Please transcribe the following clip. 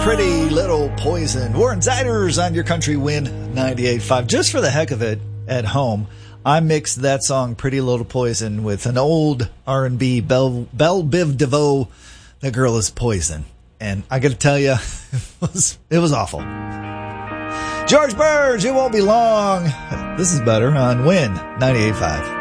Pretty Little Poison. Warren Ziders on your country win 98.5. Just for the heck of it, at home, I mixed that song Pretty Little Poison with an old R&B Belle Biv DeVoe, That Girl Is Poison. And I got to tell you, it was awful. George Burge, It Won't Be Long. This is better on Win 98.5.